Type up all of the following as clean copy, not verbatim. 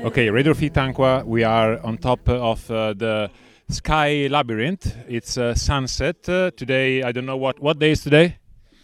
Okay, Radio Fitankwa, we are on top of the Sky Labyrinth. It's sunset. Today, I don't know what day is today?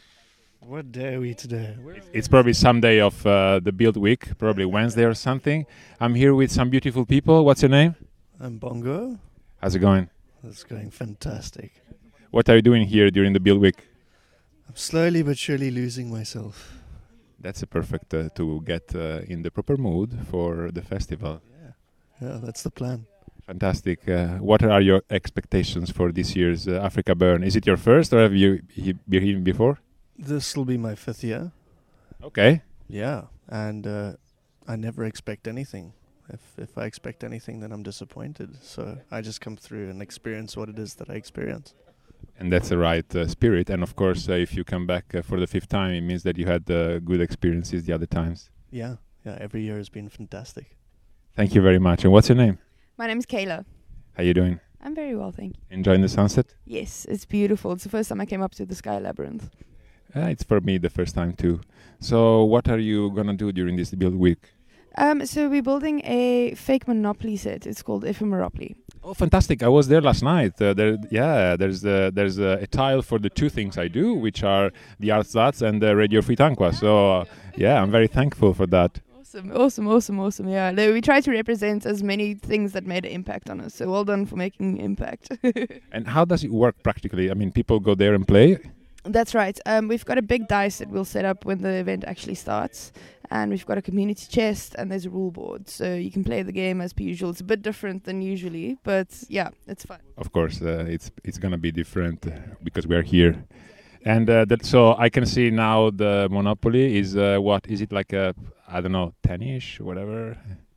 What day are we today? It's probably some day of the Build Week, probably Wednesday or something. I'm here with some beautiful people. What's your name? I'm Bongo. How's it going? It's going fantastic. What are you doing here during the Build Week? I'm slowly but surely losing myself. That's a perfect to get in the proper mood for the festival. Yeah, that's the plan. Fantastic. What are your expectations for this year's Africa Burn? Is it your first, or have you been here before? This will be my 5th year. Okay. Yeah, and I never expect anything. If I expect anything, then I'm disappointed. So I just come through and experience what it is that I experience. And that's the right spirit. And of course, if you come back for the 5th time, it means that you had good experiences the other times. Yeah, every year has been fantastic. Thank you very much. And what's your name? My name is Kayla. How you doing? I'm very well, thank you. Enjoying the sunset? Yes, it's beautiful. It's the first time I came up to the Sky Labyrinth. It's for me the first time too. So what are you going to do during this Build Week? So we're building a fake Monopoly set. It's called Ephemeropoly. Oh, fantastic! I was there last night. There's a tile for the two things I do, which are the Artsats and the Radio Fitankwa. So I'm very thankful for that. Awesome. Yeah, we try to represent as many things that made an impact on us. So well done for making impact. And how does it work practically? I mean, people go there and play? That's right. We've got a big dice that we'll set up when the event actually starts. And we've got a community chest and there's a rule board. So you can play the game as per usual. It's a bit different than usually, but yeah, it's fun. Of course, it's going to be different because we're here. And so I can see now the Monopoly is, what is it, like a, I don't know, 10-ish, whatever?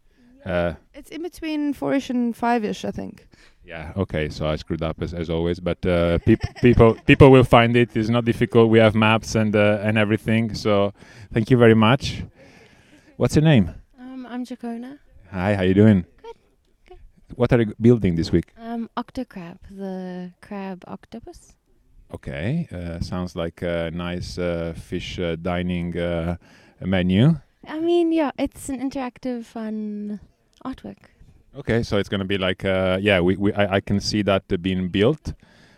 It's in between 4-ish and 5-ish, I think. Yeah, okay, so I screwed up as always, but people will find it. It's not difficult. We have maps and everything, so thank you very much. What's your name? I'm Jacona. Hi, how you doing? Good. What are you building this week? Octocrab, the crab octopus. Okay, sounds like a nice fish dining menu. I mean, yeah, it's an interactive, fun artwork. Okay, so it's going to be like, I can see that being built.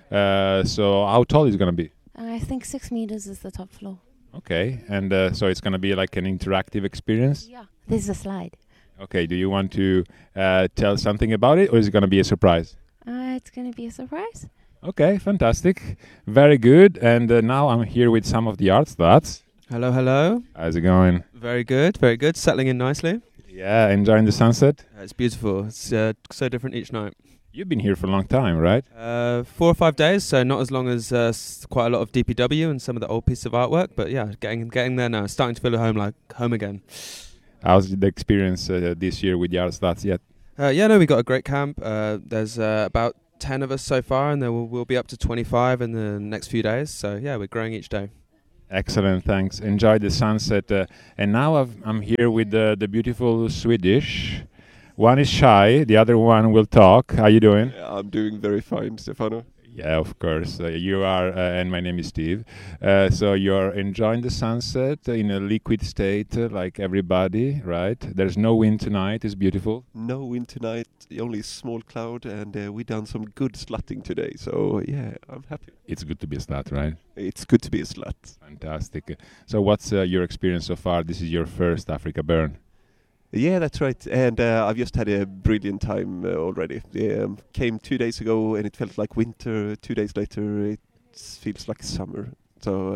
So how tall is it going to be? I think 6 meters is the top floor. Okay, and so it's going to be like an interactive experience? Yeah, there's a slide. Okay, do you want to tell something about it, or is it going to be a surprise? It's going to be a surprise. Okay, fantastic. Very good. And now I'm here with some of the Artstats. Hello. How's it going? Very good. Settling in nicely. Yeah, enjoying the sunset? It's beautiful. It's so different each night. You've been here for a long time, right? 4 or 5 days, so not as long as quite a lot of DPW and some of the old pieces of artwork, but yeah, getting there now. Starting to feel at home, like home again. How's the experience this year with the Artstats yet? We got a great camp. There's about 10 of us so far, and we'll be up to 25 in the next few days. So yeah, we're growing each day. Excellent, thanks. Enjoy the sunset. And now I'm here with the beautiful Swedish. One is shy, the other one will talk. How you doing? Yeah, I'm doing very fine, Stefano. Yeah, of course. You are, and my name is Steve. So you're enjoying the sunset in a liquid state like everybody, right? There's no wind tonight. It's beautiful. No wind tonight, only small cloud, and we done some good slutting today. So yeah, I'm happy. It's good to be a slut, right? It's good to be a slut. Fantastic. So what's your experience so far? This is your first Africa Burn. Yeah, that's right. And I've just had a brilliant time already. Came 2 days ago and it felt like winter. 2 days later it feels like summer. So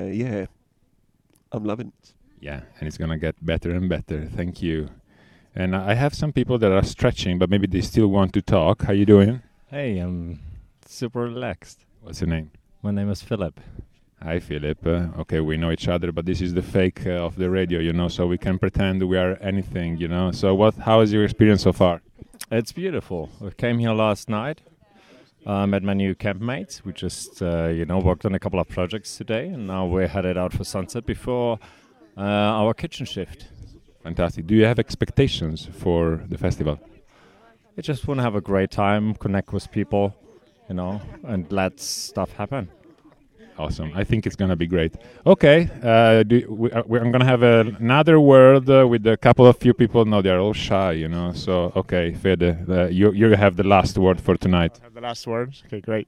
I'm loving it. Yeah, and it's going to get better and better. Thank you. And I have some people that are stretching, but maybe they still want to talk. How you doing? Hey, I'm super relaxed. What's your name? My name is Philip. Hi, Philip. Okay, we know each other, but this is the fake of the radio, so we can pretend we are anything, So how is your experience so far? It's beautiful. We came here last night, met my new campmates. We just, worked on a couple of projects today, and now we're headed out for sunset before our kitchen shift. Fantastic. Do you have expectations for the festival? I just want to have a great time, connect with people, and let stuff happen. Awesome. I think it's going to be great. Okay. I'm going to have another word with a couple of few people. No, they're all shy, you know. So, okay, Fede, you have the last word for tonight. Have the last word? Okay, great.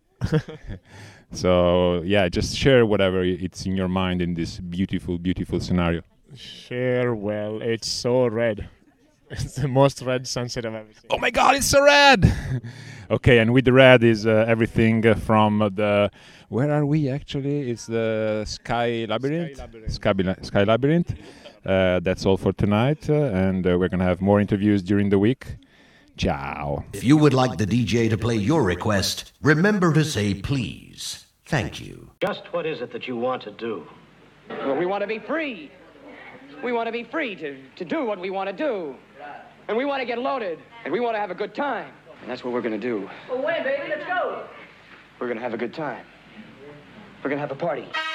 So, yeah, just share whatever it's in your mind in this beautiful, beautiful scenario. Share, well, it's so red. It's the most red sunset I've ever seen. Oh my God, it's so red! Okay, and with the red is everything from the... Where are we actually? It's the Sky Labyrinth. Sky Labyrinth. That's all for tonight, and we're going to have more interviews during the week. Ciao. If you would like the DJ to play your request, remember to say please. Thank you. Just what is it that you want to do? Well, we want to be free. We want to be free to do what we want to do. And we want to get loaded. And we want to have a good time. And that's what we're going to do. Well, wait, baby, let's go. We're going to have a good time. We're going to have a party.